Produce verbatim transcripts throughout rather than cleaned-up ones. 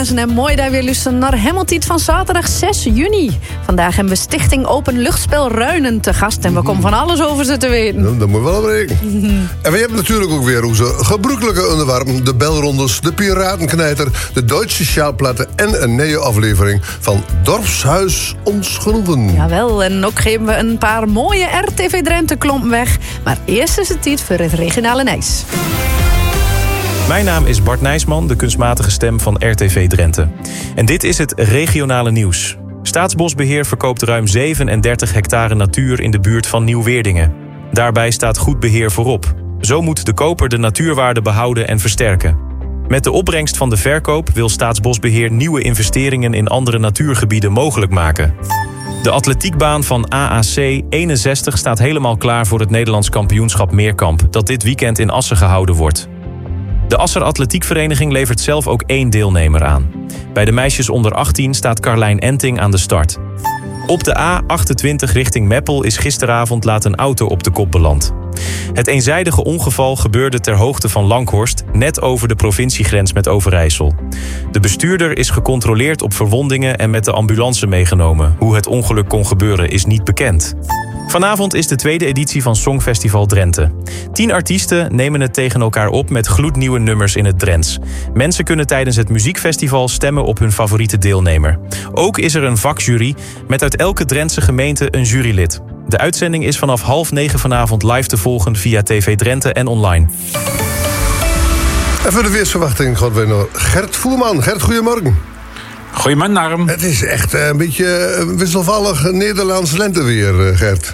mensen. En mooi dat we weer luisteren naar Hemeltiet van zaterdag zes juni. Vandaag hebben we Stichting Open Luchtspel Ruinen te gast. En we komen van alles over ze te weten. Ja, dat moet wel breken. En we hebben natuurlijk ook weer onze gebruikelijke onderwerpen. De belrondes, de piratenknijter, de Duitse sjaalplatten en een nieuwe aflevering van Dorpshuis Ons Genoegen. Jawel, en ook geven we een paar mooie R T V Drenthe klompen weg. Maar eerst is het tijd voor het regionale nieuws. Mijn naam is Bart Nijsman, de kunstmatige stem van R T V Drenthe. En dit is het regionale nieuws. Staatsbosbeheer verkoopt ruim zevenendertig hectare natuur in de buurt van Nieuw-Weerdingen. Daarbij staat goed beheer voorop. Zo moet de koper de natuurwaarde behouden en versterken. Met de opbrengst van de verkoop wil Staatsbosbeheer nieuwe investeringen in andere natuurgebieden mogelijk maken. De atletiekbaan van A A C eenenzestig staat helemaal klaar voor het Nederlands kampioenschap Meerkamp, dat dit weekend in Assen gehouden wordt. De Asser Atletiekvereniging levert zelf ook één deelnemer aan. Bij de meisjes onder achttien staat Carlijn Enting aan de start. Op de A achtentwintig richting Meppel is gisteravond laat een auto op de kop beland. Het eenzijdige ongeval gebeurde ter hoogte van Langhorst, net over de provinciegrens met Overijssel. De bestuurder is gecontroleerd op verwondingen en met de ambulance meegenomen. Hoe het ongeluk kon gebeuren is niet bekend. Vanavond is de tweede editie van Songfestival Drenthe. Tien artiesten nemen het tegen elkaar op met gloednieuwe nummers in het Drents. Mensen kunnen tijdens het muziekfestival stemmen op hun favoriete deelnemer. Ook is er een vakjury met uit elke Drentse gemeente een jurylid. De uitzending is vanaf half negen vanavond live te volgen via T V Drenthe en online. En voor de weersverwachting gaan we naar Gert Voerman. Gert, goedemorgen. Goedemorgen, Arm. Het is echt een beetje wisselvallig Nederlands lenteweer, Gert.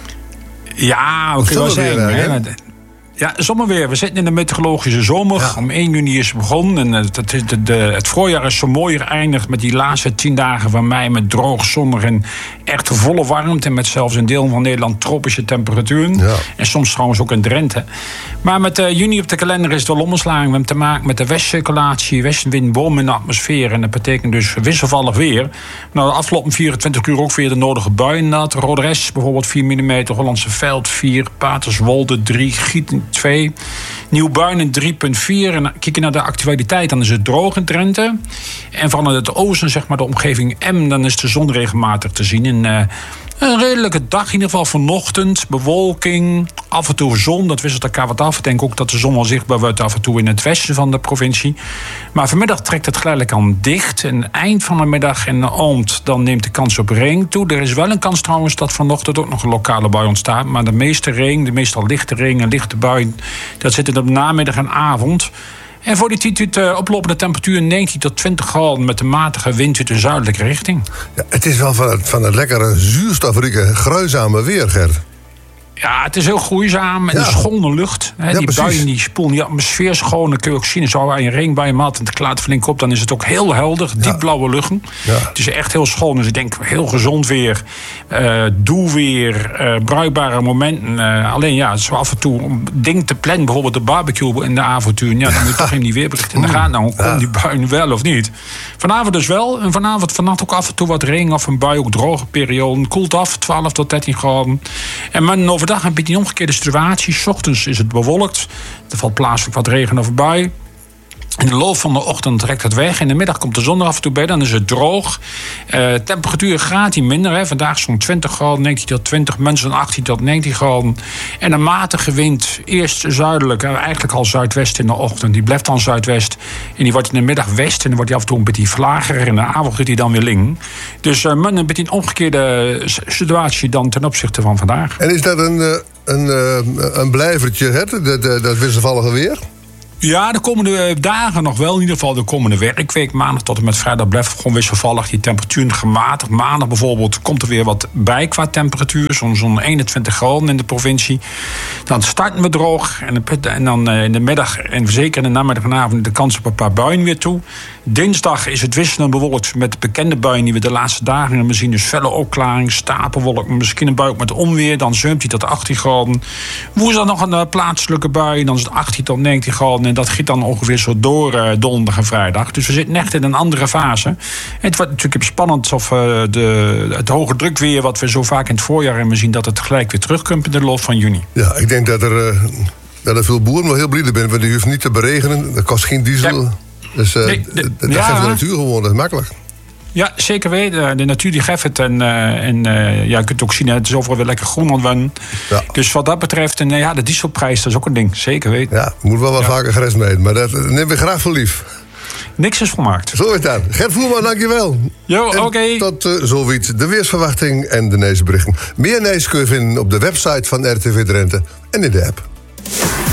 Ja, we kunnen wel zeggen. Hè? Ja, zomerweer. We zitten in de meteorologische zomer. Ja. Om één juni is het begonnen. En het, het, het, het voorjaar is zo mooier eindigd met die laatste tien dagen van mei met droog, zonnig en echt volle warmte. En met zelfs een deel van Nederland tropische temperaturen. Ja. En soms trouwens ook in Drenthe. Maar met uh, juni op de kalender is het wel omgeslagen. We hebben te maken met de westcirculatie, westenwind, boom in de atmosfeer. En dat betekent dus wisselvallig weer. Nou, de afgelopen vierentwintig uur ook weer de nodige buien. Roderes bijvoorbeeld vier millimeter, Hollandse Veld vier, Paterswolde drie, Gieten twee, Nieuwbuinen drie komma vier. En kijk je naar de actualiteit, dan is het droog in Drenthe. En vanuit het oosten, zeg maar de omgeving M, dan is de zon regelmatig te zien. En, uh, een redelijke dag, in ieder geval vanochtend. Bewolking, af en toe zon, dat wisselt elkaar wat af. Ik denk ook dat de zon wel zichtbaar wordt af en toe in het westen van de provincie. Maar vanmiddag trekt het geleidelijk aan dicht. En eind van de middag en de avond, dan neemt de kans op regen toe. Er is wel een kans trouwens dat vanochtend ook nog een lokale bui ontstaat. Maar de meeste regen, de meestal lichte regen en lichte buien, dat zit in de namiddag en avond. En voor die tijd uh, oplopende temperatuur negentien tot twintig graden met een matige wind uit de zuidelijke richting. Ja, het is wel van het, van het lekkere zuurstofrijke, gruizame weer, Gert. Ja, het is heel groeizaam en ja. De schone lucht. Hè, ja, die precies. buien die spoelen die atmosfeer schoon. Dan kun je ook zien, als je een regenbui maalt en het klaart flink op, dan is het ook heel helder. Diep ja. blauwe luchten. Ja. Het is echt heel schoon. Dus ik denk heel gezond weer. Uh, doe weer. Uh, bruikbare momenten. Uh, alleen ja, zo af en toe om dingen te plannen. Bijvoorbeeld de barbecue in de avontuur. Ja, dan moet je toch in die weerbericht in de gaten. Nou, hoe komt die buien wel of niet? Vanavond dus wel. En vanavond vannacht ook af en toe wat regen of een bui. Ook droge periode. Koelt af, twaalf tot dertien graden. En men overdag een beetje een omgekeerde situatie. 's Ochtends is het bewolkt. Er valt plaatselijk wat regen of bui. In de loop van de ochtend trekt het weg. In de middag komt de zon er af en toe bij. Dan is het droog. Uh, temperatuur gaat minder. Hè. Vandaag zo'n twintig graden, negentien tot twintig. Mensen achttien tot negentien graden. En een matige wind. Eerst zuidelijk. Uh, eigenlijk al zuidwest in de ochtend. Die blijft dan zuidwest. En die wordt in de middag west. En dan wordt die af en toe een beetje vlager. In de avond gaat die dan weer ling. Dus uh, een beetje een omgekeerde situatie dan ten opzichte van vandaag. En is dat een, een, een, een blijvertje, hè? Dat, dat, dat wisselvallige weer? Ja, de komende dagen nog wel. In ieder geval de komende werkweek. Maandag tot en met vrijdag blijft gewoon wisselvallig. Die temperatuur gematigd. Maandag bijvoorbeeld komt er weer wat bij qua temperatuur. Zo'n, zo'n eenentwintig graden in de provincie. Dan starten we droog. En, en dan in de middag en zeker in de namiddag en avond de kans op een paar buien weer toe. Dinsdag is het wisselend bewolkt met de bekende buien die we de laatste dagen hebben zien. Dus felle opklaring, stapelwolk, misschien een bui met onweer. Dan zeumt hij tot achttien graden. Woensdag nog een uh, plaatselijke bui. Dan is het achttien tot negentien graden. En dat giet dan ongeveer zo door uh, donderdag en vrijdag. Dus we zitten echt in een andere fase. En het wordt natuurlijk spannend of uh, de, het hoge drukweer wat we zo vaak in het voorjaar hebben zien, dat het gelijk weer terugkomt in de loop van juni. Ja, ik denk dat er, uh, dat er veel boeren wel heel blij zijn. Want die hoeft niet te beregenen. Dat kost geen diesel. Ja. Dus uh, nee, de, dat ja, geeft de natuur gewoon, dat is makkelijk. Ja, zeker weten. De natuur die geeft het. En, uh, en uh, ja, je kunt ook zien, het is overal weer lekker groen ontwen. Ja. Dus wat dat betreft, en, ja, de dieselprijs, dat is ook een ding. Zeker weten. Ja, moet wel wat ja. vaker gerestmeten. Maar dat neem ik graag voor lief. Niks is volmaakt. Zo is het dan. Gert Voerman, dankjewel. Jo, oké. Okay. Tot uh, zoiets de weersverwachting en de nieuwsberichten. Meer nieuws kun je vinden op de website van R T V Drenthe en in de app.